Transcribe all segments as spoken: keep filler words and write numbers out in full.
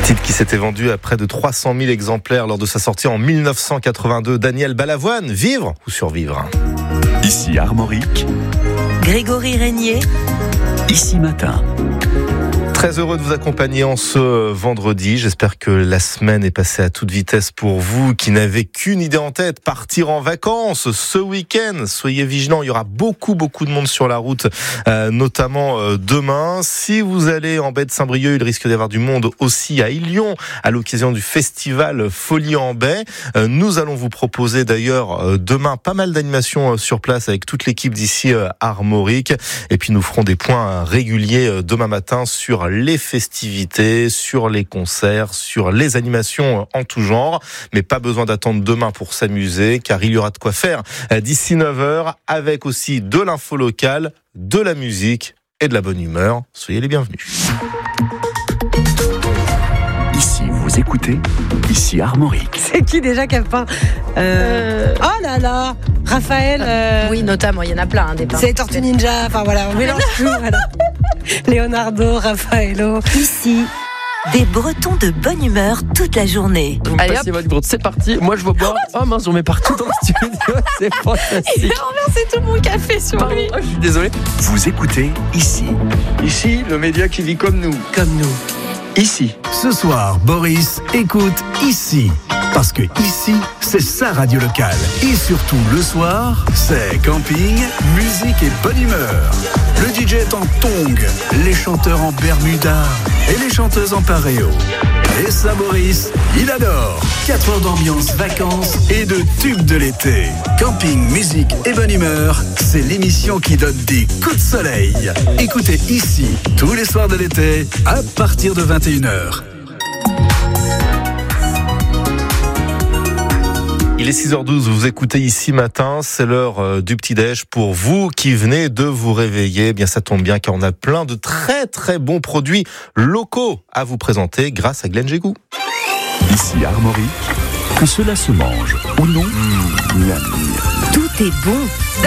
Titre qui s'était vendu à près de trois cent mille exemplaires lors de sa sortie en mille neuf cent quatre-vingt-deux. Daniel Balavoine, vivre ou survivre? Ici Armorique, Grégory Régnier, Ici Matin. Très heureux de vous accompagner en ce vendredi. J'espère que la semaine est passée à toute vitesse pour vous qui n'avez qu'une idée en tête, partir en vacances ce week-end. Soyez vigilants, il y aura beaucoup beaucoup de monde sur la route, euh, notamment euh, demain. Si vous allez en baie de Saint-Brieuc, il risque d'y avoir du monde aussi à Illion à l'occasion du festival Folie en baie. Euh, nous allons vous proposer d'ailleurs euh, demain pas mal d'animations euh, sur place avec toute l'équipe d'ici euh, Armorique. Et puis nous ferons des points réguliers euh, demain matin sur les festivités, sur les concerts, sur les animations en tout genre. Mais pas besoin d'attendre demain pour s'amuser, car il y aura de quoi faire d'ici neuf heures, avec aussi de l'info locale, de la musique et de la bonne humeur. Soyez les bienvenus. Ici, vous écoutez, ici Armorique. C'est qui déjà qui a peint euh... Oh là là, Raphaël. Euh... Oui, notamment, il y en a plein, hein, des peintres. C'est Tortue Ninja, enfin voilà, on mélange tout. Voilà. Leonardo, Raffaello. Ici, des Bretons de bonne humeur toute la journée. Vous me passez votre gourde, c'est parti. Moi je vais boire. Oh mince, j'en mets partout dans le studio. C'est fantastique. Il a renversé tout mon café sur Pardon, lui. oh, je suis désolé. Vous écoutez Ici. Ici, le média qui vit comme nous. Comme nous. Ici. Ce soir, Boris écoute Ici. Parce que ici, c'est sa radio locale. Et surtout, le soir, c'est camping, musique et bonne humeur. Le D J est en tongs, les chanteurs en bermuda et les chanteuses en paréo. Et ça, Boris, il adore. quatre heures d'ambiance, vacances et de tubes de l'été. Camping, musique et bonne humeur, c'est l'émission qui donne des coups de soleil. Écoutez Ici, tous les soirs de l'été, à partir de vingt et une heures. Il est six heures douze, vous écoutez Ici Matin, c'est l'heure du petit-déj pour vous qui venez de vous réveiller. Eh bien, ça tombe bien car on a plein de très très bons produits locaux à vous présenter grâce à Glenn Jégou. Ici Armorique, que cela se mange ou non, mmh. miam, miam. Tout est bon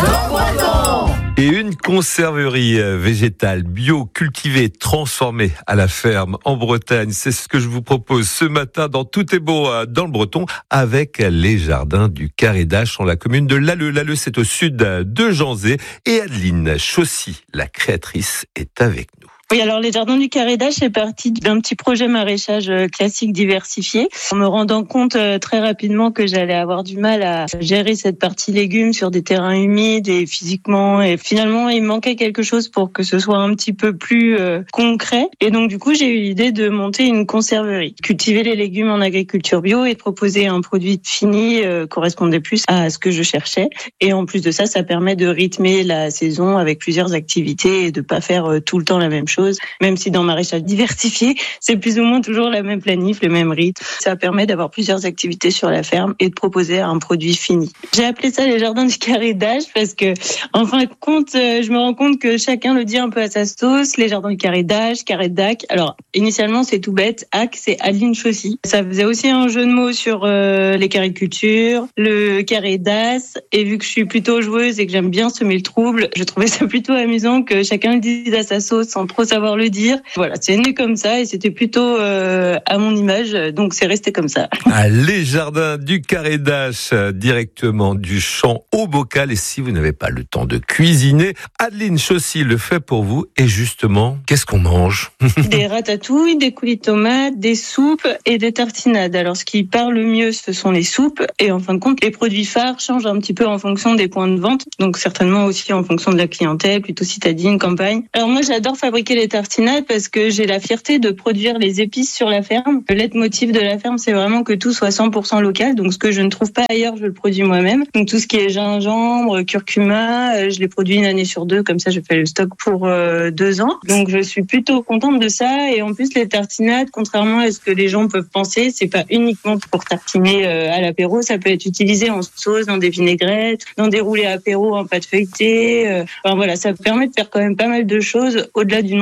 dans Et une conserverie végétale bio, cultivée, transformée à la ferme en Bretagne. C'est ce que je vous propose ce matin dans Tout est beau dans le Breton avec les jardins du Carré d'Ache en la commune de Lalleux. Lalleux, c'est au sud de Janzé. Et Adeline Chaussy, la créatrice, est avec nous. Oui, alors les jardins du Carré d'Ache, c'est parti d'un petit projet maraîchage classique diversifié. En me rendant compte très rapidement que j'allais avoir du mal à gérer cette partie légumes sur des terrains humides et physiquement. Et finalement, il manquait quelque chose pour que ce soit un petit peu plus euh, concret. Et donc, du coup, j'ai eu l'idée de monter une conserverie. Cultiver les légumes en agriculture bio et de proposer un produit fini euh, correspondait plus à ce que je cherchais. Et en plus de ça, ça permet de rythmer la saison avec plusieurs activités et de pas faire euh, tout le temps la même chose. Chose, même si dans maraîchage diversifié, c'est plus ou moins toujours la même planif, le même rythme. Ça permet d'avoir plusieurs activités sur la ferme et de proposer un produit fini. J'ai appelé ça les jardins du Carré d'Ache parce que, en fin de compte, je me rends compte que chacun le dit un peu à sa sauce. Les jardins du Carré d'Ache, Carré d'Ac. Alors, initialement, c'est tout bête. Ac, c'est Adeline Chaussy. Ça faisait aussi un jeu de mots sur euh, les carrés de culture, le carré d'As. Et vu que je suis plutôt joueuse et que j'aime bien semer le trouble, je trouvais ça plutôt amusant que chacun le dise à sa sauce sans trop savoir le dire. Voilà, c'est né comme ça et c'était plutôt euh, à mon image, donc c'est resté comme ça. Ah, les jardins du Carré d'Ache, directement du champ au bocal. Et si vous n'avez pas le temps de cuisiner, Adeline Chaussy le fait pour vous. Et justement, qu'est-ce qu'on mange? Des ratatouilles, des coulis de tomates, des soupes et des tartinades. Alors, ce qui parle le mieux, ce sont les soupes. Et en fin de compte, les produits phares changent un petit peu en fonction des points de vente. Donc, certainement aussi en fonction de la clientèle, plutôt citadine, campagne. Alors, moi, j'adore fabriquer les tartinades parce que j'ai la fierté de produire les épices sur la ferme. Le leitmotiv de la ferme, c'est vraiment que tout soit cent pour cent local. Donc, ce que je ne trouve pas ailleurs, je le produis moi-même. Donc, tout ce qui est gingembre, curcuma, je les produis une année sur deux. Comme ça, je fais le stock pour euh, deux ans. Donc, je suis plutôt contente de ça. Et en plus, les tartinades, contrairement à ce que les gens peuvent penser, c'est pas uniquement pour tartiner euh, à l'apéro. Ça peut être utilisé en sauce, dans des vinaigrettes, dans des roulés apéro en pâte feuilletée. Euh, enfin, voilà, ça permet de faire quand même pas mal de choses au-delà du nom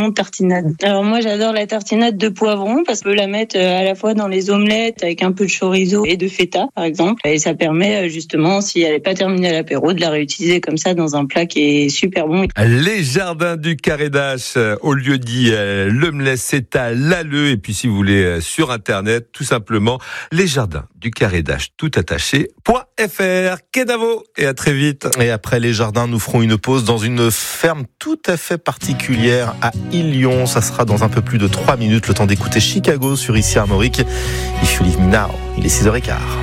sinon tartinade. Alors moi j'adore la tartinade de poivron parce que je peux la mettre à la fois dans les omelettes avec un peu de chorizo et de feta par exemple. Et ça permet justement, si elle n'est pas terminée à l'apéro, de la réutiliser comme ça dans un plat qui est super bon. Les jardins du Carré d'Ache, au lieu dit euh, Le Mlès, c'est à Lalleux. Et puis si vous voulez euh, sur internet, tout simplement, les jardins du Carré d'Ache, tout attaché, .fr. Kedavo, et à très vite. Et après les jardins, nous ferons une pause dans une ferme tout à fait particulière à Ilion. Ça sera dans un peu plus de trois minutes, le temps d'écouter Chicago sur Ici Armorique. If you leave me now, il est six heures quinze.